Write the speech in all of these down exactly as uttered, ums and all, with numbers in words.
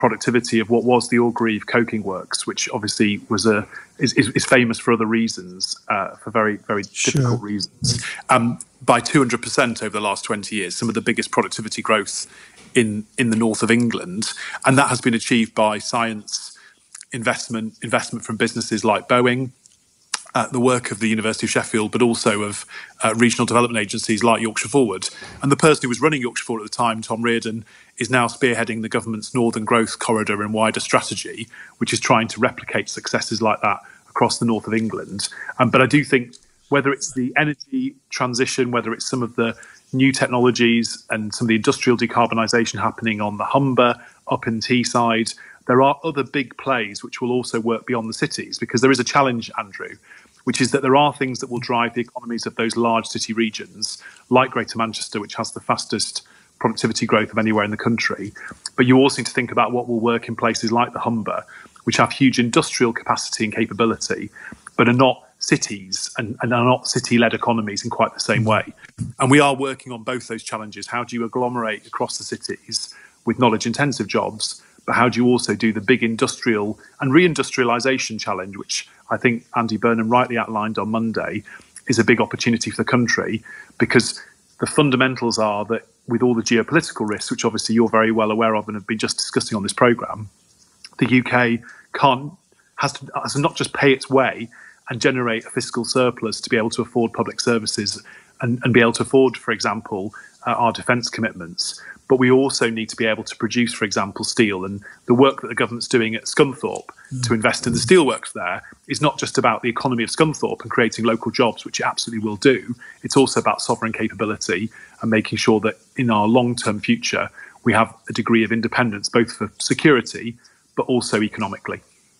productivity of what was the Orgreave Coking Works, which obviously was a is, is, is famous for other reasons, uh, for very, very Sure. difficult reasons, um, by two hundred percent over the last twenty years, some of the biggest productivity growth in, in the north of England. And that has been achieved by science, investment, investment from businesses like Boeing, Uh, the work of the University of Sheffield, but also of uh, regional development agencies like Yorkshire Forward. And the person who was running Yorkshire Forward at the time, Tom Reardon, is now spearheading the government's Northern Growth Corridor and wider strategy, which is trying to replicate successes like that across the north of England. Um, but I do think whether it's the energy transition, whether it's some of the new technologies and some of the industrial decarbonisation happening on the Humber, up in Teesside, there are other big plays which will also work beyond the cities, because there is a challenge, Andrew, which is that there are things that will drive the economies of those large city regions, like Greater Manchester, which has the fastest productivity growth of anywhere in the country. But you also need to think about what will work in places like the Humber, which have huge industrial capacity and capability, but are not cities and, and are not city-led economies in quite the same way. And we are working on both those challenges. How do you agglomerate across the cities with knowledge-intensive jobs, but how do you also do the big industrial and reindustrialisation challenge, which I think Andy Burnham rightly outlined on Monday, is a big opportunity for the country, because the fundamentals are that with all the geopolitical risks, which obviously you're very well aware of and have been just discussing on this programme, the U K can't, has to, has to not just pay its way and generate a fiscal surplus to be able to afford public services and, and be able to afford, for example, uh, our defence commitments. But we also need to be able to produce, for example, steel. And the work that the government's doing at Scunthorpe mm. to invest in the steelworks there is not just about the economy of Scunthorpe and creating local jobs, which it absolutely will do. It's also about sovereign capability and making sure that in our long-term future, we have a degree of independence, both for security, but also economically.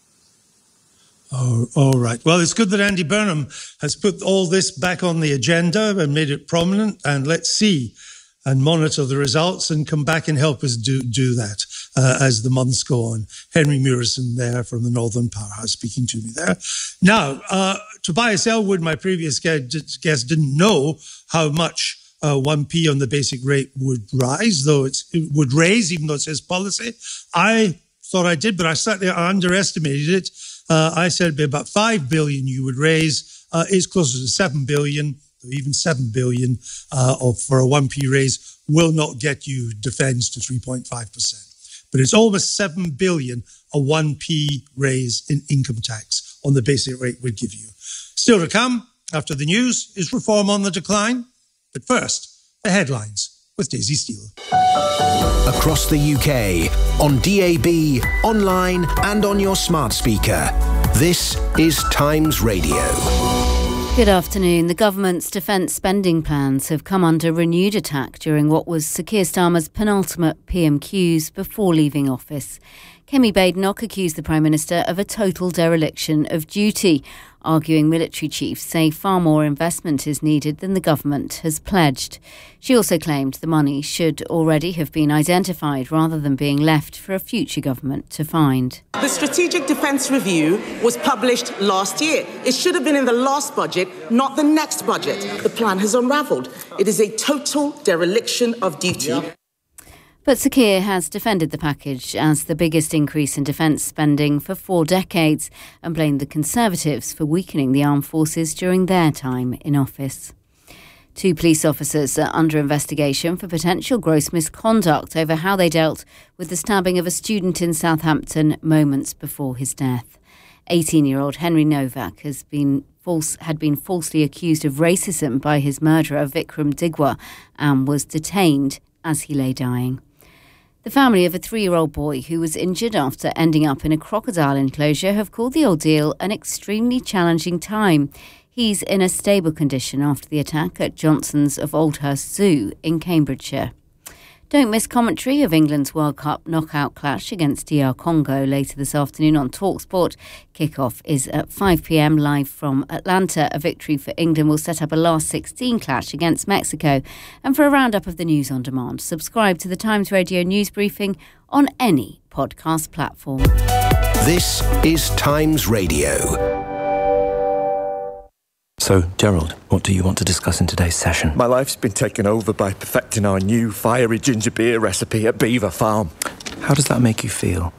Oh, all right. Well, it's good that Andy Burnham has put all this back on the agenda and made it prominent. And let's see and monitor the results and come back and help us do, do that uh, as the months go on. Henry Murison there from the Northern Powerhouse speaking to me there. Now, uh, Tobias Elwood, my previous guest, didn't know how much uh, one p on the basic rate would rise, though it's, it would raise, even though it says policy. I thought I did, but I slightly underestimated it. Uh, I said it'd be about five billion you would raise. Uh, it's closer to seven billion. Even seven billion uh, of, for a one p raise will not get you defence to three point five percent. But it's almost seven billion a one p raise in income tax on the basic rate would give you. Still to come, after the news, is reform on the decline? But first, the headlines with Daisy Steele. Across the U K, on D A B, online and on your smart speaker. This is Times Radio. Good afternoon. The government's defence spending plans have come under renewed attack during what was Sir Keir Starmer's penultimate P M Qs before leaving office. Kemi Badenoch accused the Prime Minister of a total dereliction of duty, arguing military chiefs say far more investment is needed than the government has pledged. She also claimed the money should already have been identified rather than being left for a future government to find. The Strategic Defence Review was published last year. It should have been in the last budget, not the next budget. The plan has unravelled. It is a total dereliction of duty. Yeah. But Sir Keir has defended the package as the biggest increase in defence spending for four decades and blamed the Conservatives for weakening the armed forces during their time in office. Two police officers are under investigation for potential gross misconduct over how they dealt with the stabbing of a student in Southampton moments before his death. eighteen-year-old Henry Novak has been false, had been falsely accused of racism by his murderer Vikram Digwa and was detained as he lay dying. The family of a three-year-old boy who was injured after ending up in a crocodile enclosure have called the ordeal an extremely challenging time. He's in a stable condition after the attack at Johnson's of Oldhurst Zoo in Cambridgeshire. Don't miss commentary of England's World Cup knockout clash against D R Congo later this afternoon on TalkSport. Kickoff is at five p m live from Atlanta. A victory for England will set up a last sixteen clash against Mexico. And for a roundup of the news on demand, subscribe to the Times Radio news briefing on any podcast platform. This is Times Radio. So, Gerald, what do you want to discuss in today's session? My life's been taken over by perfecting our new fiery ginger beer recipe at Beaver Farm. How does that make you feel?